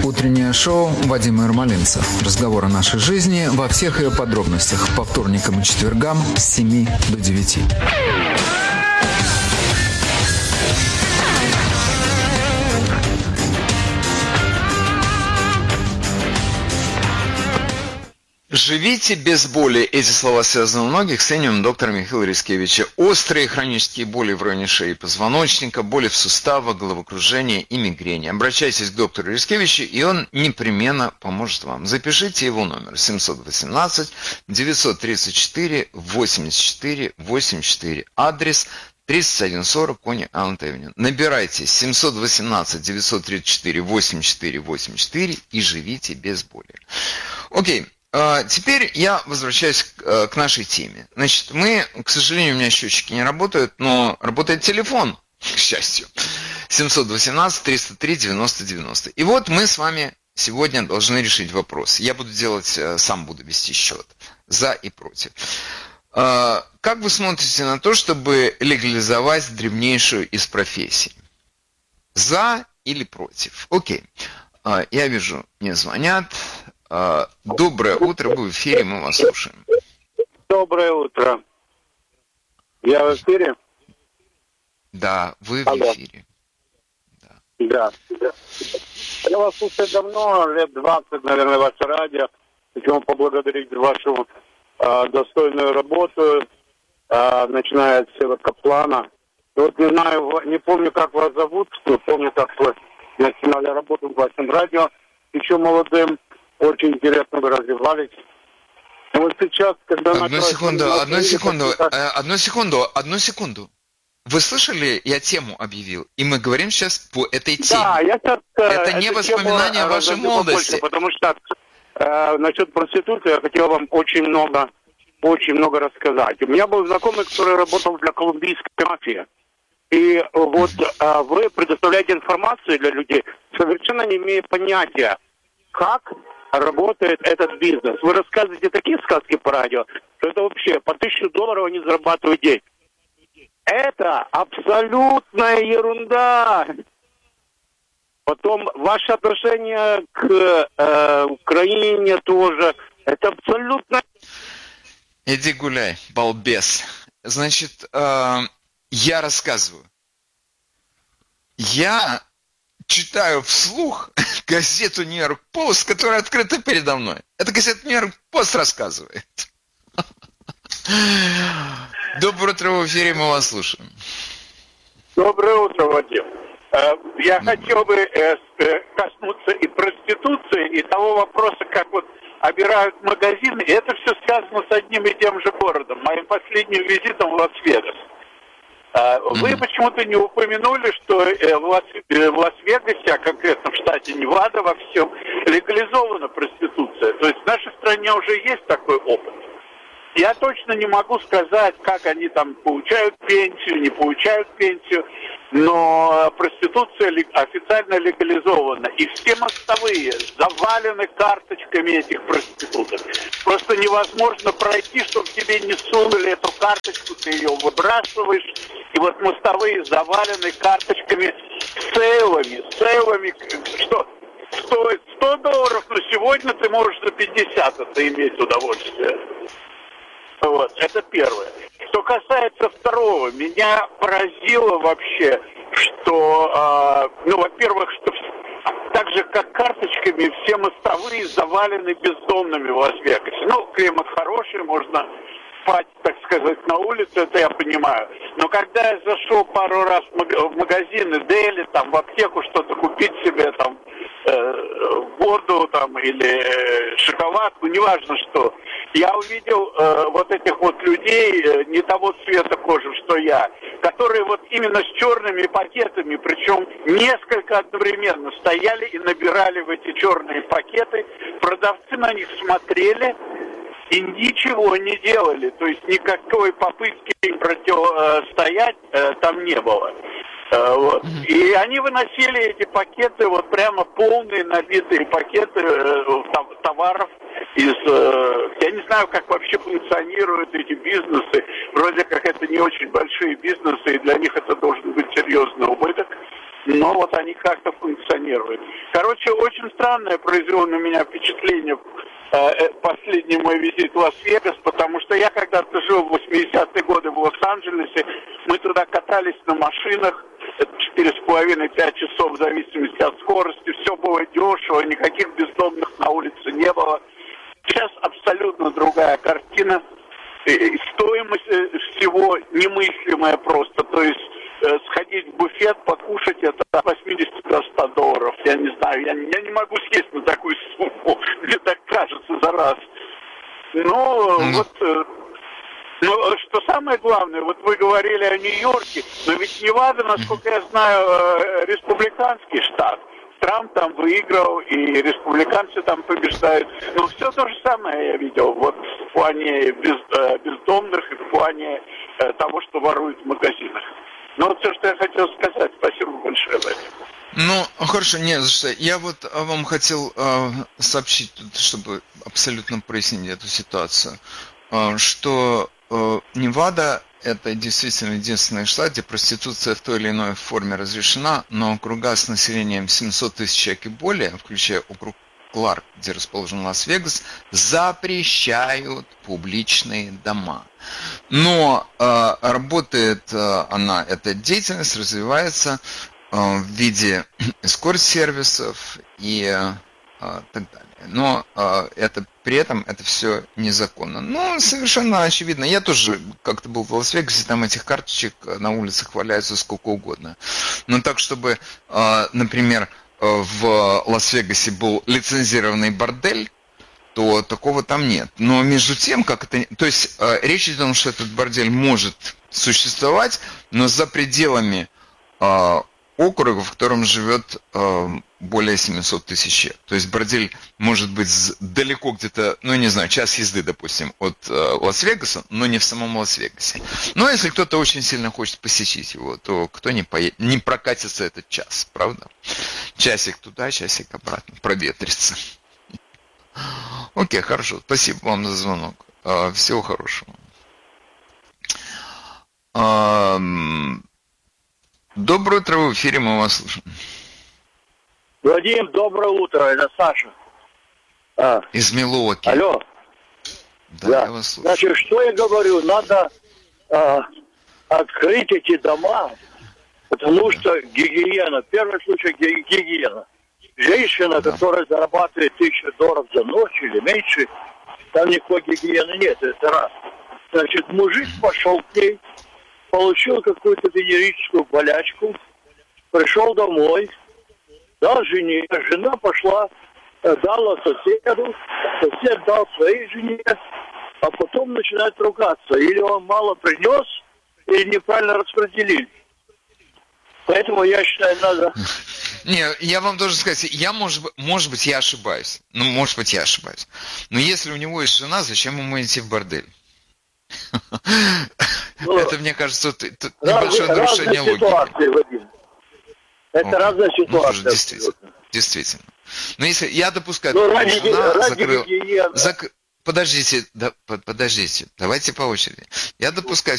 Утреннее шоу Вадима Ермолинца. Разговор о нашей жизни во всех ее подробностях. По вторникам и четвергам с 7 до 9. Живите без боли. Эти слова связаны у многих с именем доктора Михаила Рискевича. Острые хронические боли в районе шеи и позвоночника, боли в суставах, головокружение и мигрени. Обращайтесь к доктору Рискевичу, и он непременно поможет вам. Запишите его номер 718-934-84-84. Адрес 3140 Кони Аллен-Авеню. Набирайте 718-934-84-84 и живите без боли. Окей. Теперь я возвращаюсь к нашей теме. Значит, к сожалению, у меня счетчики не работают, но работает телефон, к счастью. 718-303-90-90. И вот мы с вами сегодня должны решить вопрос. Я сам буду вести счет. За и против. Как вы смотрите на то, чтобы легализовать древнейшую из профессий? За или против? Окей. Я вижу, мне звонят. Доброе утро, вы в эфире, мы вас слушаем. Доброе утро. Я в эфире? Да, вы в эфире. Да. Я вас слушаю давно, лет 20, наверное, ваше радио. Хочу поблагодарить за вашу достойную работу, начиная от Сева Каплана. Вот не знаю, не помню, как вас зовут, но помню, как вы начинали работу в вашем радио, еще молодым. Очень интересно вы развивались. И вот сейчас, когда... Одну секунду. Вы слышали, я тему объявил, и мы говорим сейчас по этой теме. Да, я сейчас... Это не воспоминание о вашей молодости. Больше, потому что насчет проституции я хотел вам очень много рассказать. У меня был знакомый, который работал для колумбийской мафии. И вот вы предоставляете информацию для людей, совершенно не имея понятия, как работает этот бизнес. Вы рассказываете такие сказки по радио, что это вообще по $1000 они зарабатывают в день. Это абсолютная ерунда. Потом ваше отношение к Украине тоже. Это абсолютно... Иди гуляй, балбес. Значит, я рассказываю. Я читаю вслух газету «Нью-Йорк Пост», которая открыта передо мной. Эта газета «Нью-Йорк Пост» рассказывает. Доброе утро, в эфире, мы вас слушаем. Доброе утро, Вадим. Я хотел бы коснуться и проституции, и того вопроса, как вот обирают магазины. И это все связано с одним и тем же городом, моим последним визитом в Лас-Вегас. Вы почему-то не упомянули, что в Лас-Вегасе, а конкретно в штате Невада, во всем легализована проституция. То есть в нашей стране уже есть такой опыт. Я точно не могу сказать, как они там получают пенсию, не получают пенсию, но проституция официально легализована. И все мостовые завалены карточками этих проституток. Просто невозможно пройти, чтобы тебе не сунули эту карточку, ты ее выбрасываешь. И вот мостовые завалены карточками сейлами, что стоит $100, но сегодня ты можешь за 50 это иметь удовольствие. Вот, это первое. Что касается второго, меня поразило вообще, что, во-первых, что так же, как карточками, все мостовые завалены бездомными в Лас-Вегасе. Климат хороший, можно спать, так сказать, на улице, это я понимаю. Но когда я зашел пару раз в магазины Дели, там, в аптеку что-то купить себе, там, воду, там, или шоколадку, неважно что, я увидел вот этих вот людей не того цвета кожи, что я, которые вот именно с черными пакетами, причем несколько одновременно стояли и набирали в эти черные пакеты, продавцы на них смотрели и ничего не делали, то есть никакой попытки им противостоять там не было. Вот. И они выносили эти пакеты, вот прямо полные набитые пакеты товаров из... Я не знаю, как вообще функционируют эти бизнесы. Вроде как это не очень большие бизнесы, и для них это должен быть серьезный убыток. но вот они как-то функционируют. Короче, очень странное произвело на меня впечатление последний мой визит в Лас-Вегас, потому что я когда-то жил в 80-е годы в Лос-Анджелесе, мы туда катались на машинах, 4,5-5 часов в зависимости от скорости, все было дешево, никаких бездомных на улице не было. Сейчас абсолютно другая картина, и стоимость всего немыслимая просто, то есть сходить в буфет, покушать, это от 80 до 100 долларов. Я не знаю, я не могу съесть на такую сумму, мне так кажется за раз. Но что самое главное, вот вы говорили о Нью-Йорке, но ведь Невада, насколько я знаю, республиканский штат. Трамп там выиграл, и республиканцы там побеждают. Но все то же самое я видел, вот в плане бездомных и в плане того, что воруют в магазинах. Ну, вот все, что я хотел сказать. Спасибо большое, Владимир. Ну, хорошо, не за что. Я вот вам хотел сообщить, чтобы абсолютно прояснить эту ситуацию, что Невада – это действительно единственный штат, где проституция в той или иной форме разрешена, но округа с населением 700 тысяч человек и более, включая округ Кларк, где расположен Лас-Вегас, запрещают публичные дома. Но работает эта деятельность развивается в виде эскорт-сервисов и так далее. Но при этом это все незаконно. Ну, совершенно очевидно. Я тоже как-то был в Лас-Вегасе, там этих карточек на улицах валяются сколько угодно. Но так, чтобы, например, в Лас-Вегасе был лицензированный бордель, то такого там нет. Но между тем, то есть речь идет о том, что этот бордель может существовать, но за пределами округа, в котором живет более 700 тысяч человек. То есть бордель может быть далеко где-то, ну не знаю, час езды, допустим, от Лас-Вегаса, но не в самом Лас-Вегасе. Но если кто-то очень сильно хочет посетить его, то кто не прокатится этот час, правда? Часик туда, часик обратно, проветрится. Окей, хорошо. Спасибо вам за звонок. Всего хорошего. Доброе утро, в эфире, мы вас слушаем. Владимир, доброе утро, это Саша. Из Милуоки. Алло. Да, я вас слушаю. Значит, что я говорю, надо открыть эти дома, потому что гигиена, первый случай гигиена. Женщина, которая зарабатывает $1000 за ночь или меньше, там никакой гигиены нет, это раз. Значит, мужик пошел к ней, получил какую-то венерическую болячку, пришел домой, дал жене, жена пошла, дала соседу, сосед дал своей жене, а потом начинает ругаться. Или он мало принес, или неправильно распределили. Поэтому я считаю, надо... Не, я вам должен сказать, может быть, я ошибаюсь. Ну, может быть, я ошибаюсь. Но если у него есть жена, зачем ему идти в бордель? Это, мне кажется, небольшое нарушение логики. Это разная ситуация. Действительно. Но если я допускаю, что жена закрыла... Подождите, давайте по очереди. Я допускаю